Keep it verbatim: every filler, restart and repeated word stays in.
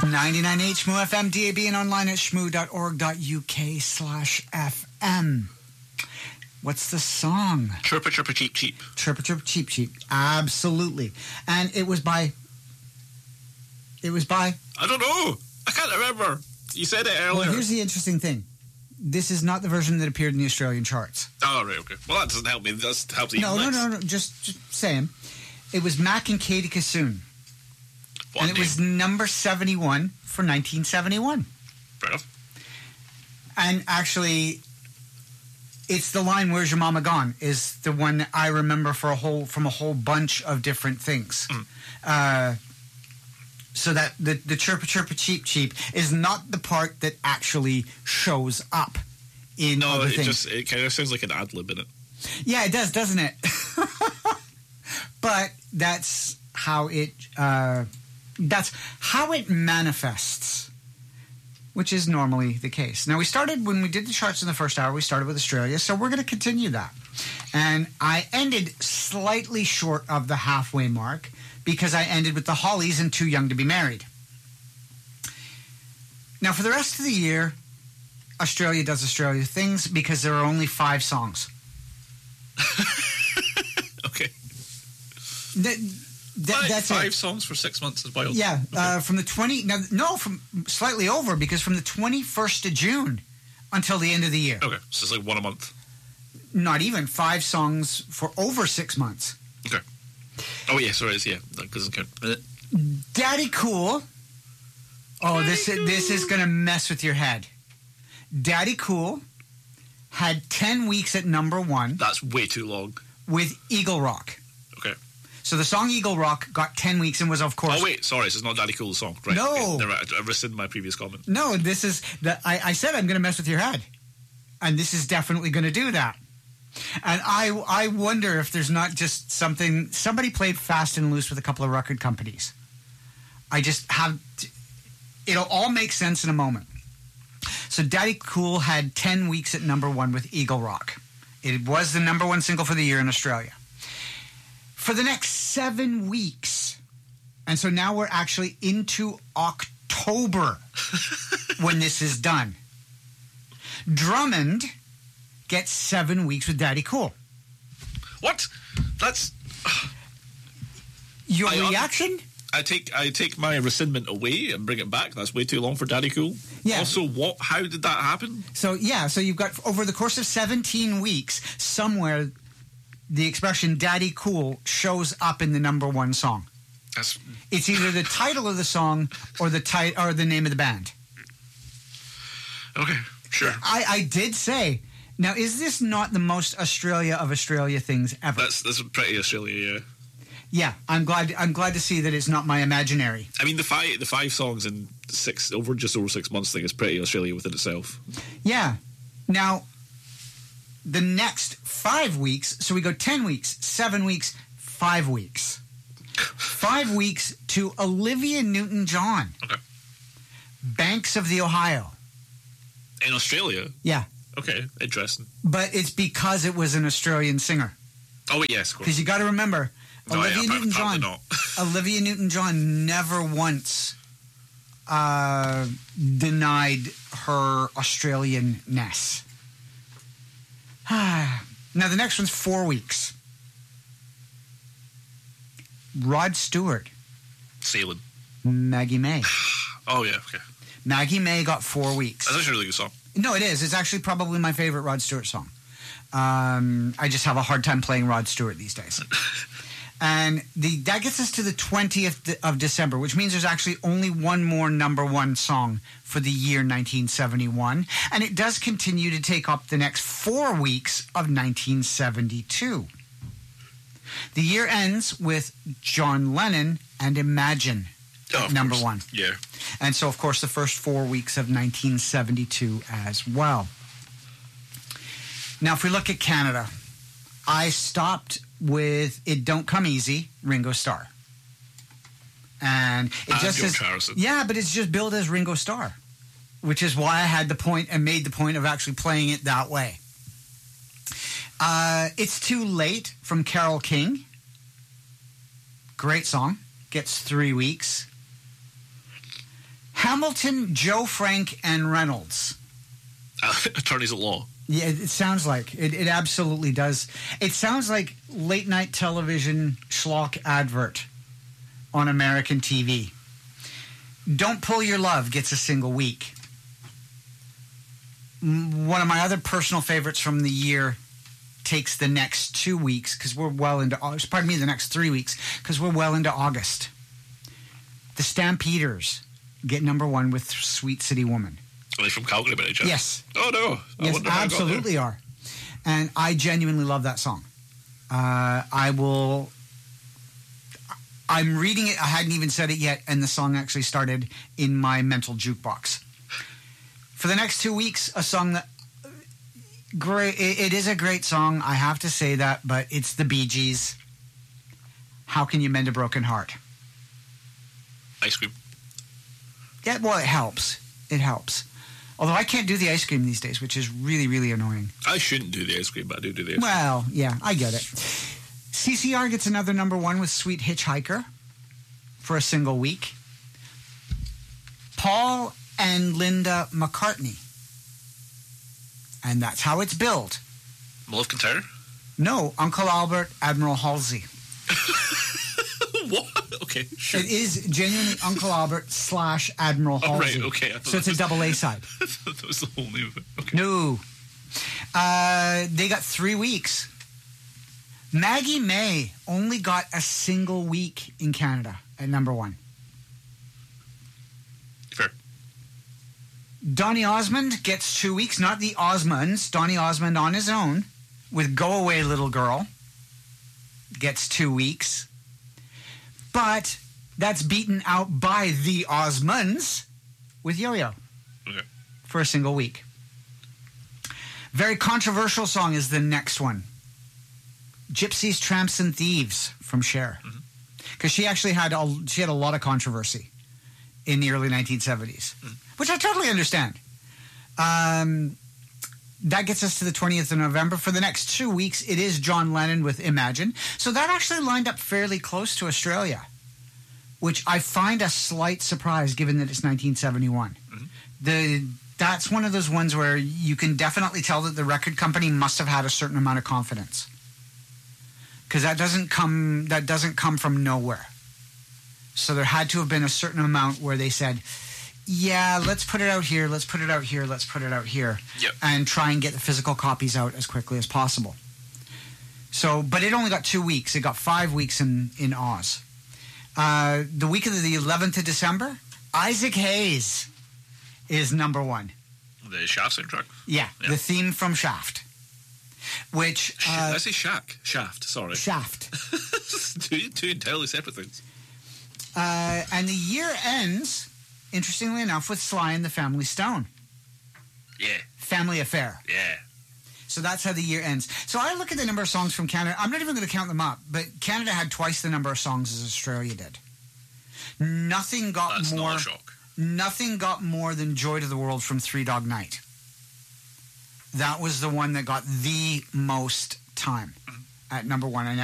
ninety-nine H M O F M, D A B, and online at shmoo dot org dot U K slash F M. What's the song? Chirpa Chirpa Cheep Cheep. Chirpa Chirpa Cheep Cheep. Absolutely. And it was by... It was by... I don't know. I can't remember. You said it earlier. Well, here's the interesting thing. This is not the version that appeared in the Australian charts. Oh, right, okay. Well, that doesn't help me. That does help the No, no, no, no. Just, just saying. It was Mac and Katie Kassoon. What and it name? was number seventy-one for nineteen seventy-one. Fair enough. And actually, it's the line "Where's Your Mama Gone" is the one that I remember for a whole from a whole bunch of different things. Mm. Uh, so that the the chirpa chirpa cheep cheep is not the part that actually shows up in No, other it things. just it kind of sounds like an ad lib in it. Yeah, it does, doesn't it? But that's how it uh, that's how it manifests, which is normally the case. Now, we started when we did the charts in the first hour. We started with Australia, so we're going to continue that. And I ended slightly short of the halfway mark because I ended with the Hollies and Too Young to Be Married. Now, for the rest of the year, Australia does Australia things because there are only five songs. Okay. That, that, Five, that's five it. songs for six months is wild. Yeah, Okay. uh, from the twenty now no from slightly over because from the twenty-first of June until the end of the year. Okay, so it's like one a month. Not even five songs for over six months. Okay. Oh, yeah, sorry, it's, yeah, that doesn't count. Uh, Daddy Cool. Oh, Daddy this Cool. this is gonna mess with your head. Daddy Cool had ten weeks at number one That's way too long. with Eagle Rock. Okay. So the song Eagle Rock got ten weeks and was, of course... Oh, wait, sorry, this is not Daddy Cool's song. Right, No. okay, never mind. I rescind my previous comment. No, this is... The, I, I said I'm going to mess with your head. And this is definitely going to do that. And I, I wonder if there's not just something... Somebody played fast and loose with a couple of record companies. I just have... To, it'll all make sense in a moment. So Daddy Cool had ten weeks at number one with Eagle Rock. It was the number one single for the year in Australia. For the next seven weeks, and so now we're actually into October when this is done, Drummond gets seven weeks with Daddy Cool. What? That's... Your I un- reaction? I take I take my rescindment away and bring it back. That's way too long for Daddy Cool. Yeah. Also, what? How did that happen? So, yeah, so you've got, over the course of seventeen weeks, somewhere the expression Daddy Cool shows up in the number one song. That's It's either the title of the song or the ti- or the name of the band. okay. Sure. I, I did say, now, is this not the most Australia of Australia things ever? That's that's pretty Australia. Yeah. Yeah, I'm glad. I'm glad to see that it's not my imaginary. I mean, the five the five songs in six over just over six months thing is pretty Australia within itself. Yeah. Now, the next five weeks. So we go ten weeks, seven weeks, five weeks, five weeks to Olivia Newton-John. Okay. Banks of the Ohio. In Australia. Yeah, Okay. Interesting. but it's because it was an Australian singer. Oh wait, yes, of course. Because you got to remember, No, Olivia yeah, apparently Newton-John. not. Olivia Newton-John never once uh, denied her Australian-ness. Now, the next one's four weeks. Rod Stewart, Sailing. Maggie May. Oh yeah. Okay. Maggie May got four weeks. That's actually a really good song. No, it is. It's actually probably my favorite Rod Stewart song. Um, I just have a hard time playing Rod Stewart these days. And the that gets us to the twentieth of December, which means there's actually only one more number one song for the year nineteen seventy-one. And it does continue to take up the next four weeks of nineteen seventy-two. The year ends with John Lennon and Imagine Oh, of number course. one. Yeah. And so, of course, the first four weeks of nineteen seventy-two as well. Now, if we look at Canada, I stopped with It Don't Come Easy, Ringo Starr. And it And just George says, Harrison. yeah, but it's just billed as Ringo Starr, which is why I had the point and made the point of actually playing it that way. Uh, It's Too Late from Carole King. Great song. Gets three weeks. Hamilton, Joe Frank, and Reynolds. Uh, attorneys at law. Yeah, it, it sounds like it. It absolutely does. It sounds like late night television schlock advert on American T V. Don't Pull Your Love gets a single week. One of my other personal favorites from the year takes the next two weeks because we're well into, pardon me, the next three weeks because we're well into August. The Stampeders get number one with Sweet City Woman. Are they from Calgary by any chance? Yes. Oh, no. I yes, wonder how I got there. absolutely are. And I genuinely love that song. Uh, I will... I'm reading it. I hadn't even said it yet, and the song actually started in my mental jukebox. For the next two weeks, a song that... Great. It, it is a great song. I have to say that, but it's the Bee Gees. How Can You Mend a Broken Heart? Ice cream. Yeah, well, it helps. It helps. Although I can't do the ice cream these days, which is really, really annoying. I shouldn't do the ice cream, but I do do the ice cream. Well, yeah, I get it. C C R gets another number one with Sweet Hitchhiker for a single week. Paul and Linda McCartney. And that's how it's billed. Malifkin Tower? No, Uncle Albert, Admiral Halsey. What? Okay, sure. It is genuinely Uncle Albert slash Admiral Oh, Halsey. right, okay. I So it's a was, double A side. I thought that was the whole name of it. Okay. No. Uh, they got three weeks. Maggie May only got a single week in Canada at number one. Fair. Donny Osmond gets two weeks, not the Osmonds. Donny Osmond on his own with Go Away Little Girl gets two weeks. But that's beaten out by the Osmonds with Yo-Yo Okay. for a single week. Very controversial song is the next one. Gypsies, Tramps, and Thieves from Cher. Because mm-hmm. she actually had a, she had a lot of controversy in the early nineteen seventies, mm-hmm. which I totally understand. Um, that gets us to the twentieth of November. For the next two weeks, it is John Lennon with Imagine. So that actually lined up fairly close to Australia, which I find a slight surprise given that it's nineteen seventy-one. Mm-hmm. The That's one of those ones where you can definitely tell that the record company must have had a certain amount of confidence. Because that doesn't come that doesn't come from nowhere. So there had to have been a certain amount where they said, yeah, let's put it out here, let's put it out here, let's put it out here. Yep. And try and get the physical copies out as quickly as possible. So, but it only got two weeks. It got five weeks in, in Oz. Uh, the week of the eleventh of December, Isaac Hayes is number one. The Shaft soundtrack? Yeah, yeah. The theme from Shaft. Which... Uh, Did I say Shack? Shaft, sorry. Shaft. two, two entirely separate things. Uh, and the year ends, interestingly enough, with Sly and the Family Stone. Yeah. Family Affair. Yeah. So that's how the year ends. So I look at the number of songs from Canada. I'm not even going to count them up, but Canada had twice the number of songs as Australia did. Nothing got That's more... not a shock. Nothing got more than Joy to the World from Three Dog Night. That was the one that got the most time at number one. And